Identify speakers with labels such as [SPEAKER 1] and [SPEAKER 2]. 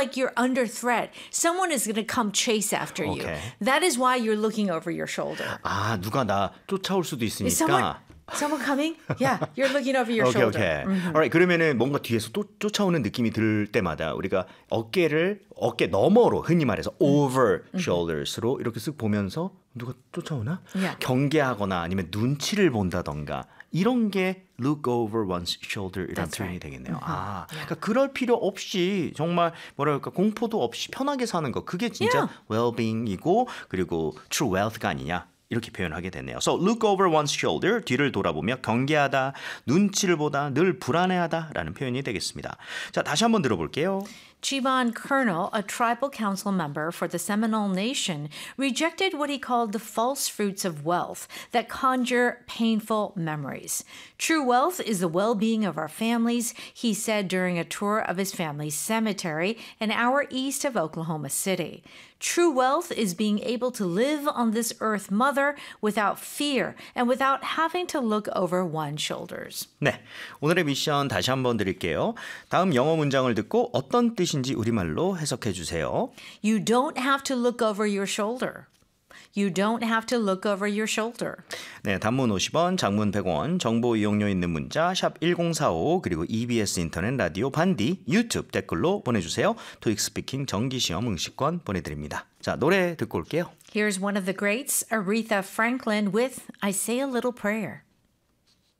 [SPEAKER 1] like you're under threat. Someone is going to come chase after you.
[SPEAKER 2] Okay.
[SPEAKER 1] That is why you're looking over your shoulder.
[SPEAKER 2] 아, 누가 나 쫓아올 수도
[SPEAKER 1] Is
[SPEAKER 2] 있으니까.
[SPEAKER 1] someone coming? Yeah, you're looking over your
[SPEAKER 2] 오케이,
[SPEAKER 1] shoulder.
[SPEAKER 2] 오케이. Alright, 그러면은 뭔가 뒤에서 또 쫓아오는 느낌이 들 때마다 우리가 어깨 너머로 흔히 말해서 over shoulders로 이렇게 쓱 보면서 누가 쫓아오나?
[SPEAKER 1] Yeah.
[SPEAKER 2] 경계하거나 아니면 눈치를 본다던가 이런 게 look over one's shoulder이라는
[SPEAKER 1] That's
[SPEAKER 2] 표현이
[SPEAKER 1] right.
[SPEAKER 2] 되겠네요. 아, 그러니까 그럴 필요 없이 정말 뭐랄까 공포도 없이 편하게 사는 거 그게 진짜 well-being이고 그리고 true wealth가 아니냐. 이렇게 표현하게 됐네요. So look over one's shoulder, 뒤를 돌아보며 경계하다, 눈치를 보다, 늘 불안해하다라는 표현이 되겠습니다. 자, 다시 한번 들어볼게요.
[SPEAKER 1] Chiban Colonel, a tribal council member for the Seminole Nation, rejected what he called the false fruits of wealth that conjure painful memories. True wealth is the well-being of our families, he said during a tour of his family's cemetery an hour east of Oklahoma City. True wealth is being able to live on this earth mother without fear and without having to look over one's shoulders.
[SPEAKER 2] 네, 오늘의 미션 다시 한번 드릴게요. 다음 영어 문장을 듣고 어떤 뜻인지 우리말로 해석해 주세요.
[SPEAKER 1] You don't have to look over your shoulder. You don't have to look over your shoulder.
[SPEAKER 2] 네, 단문 50원, 장문 100원, 정보 이용료 있는 문자 샵 1045 그리고 EBS 인터넷 라디오 반디 유튜브 댓글로 보내주세요. 토익 스피킹 정기시험 응시권 보내드립니다. 자, 노래 듣고 올게요.
[SPEAKER 1] Here's one of the greats, Aretha Franklin with I Say a Little Prayer.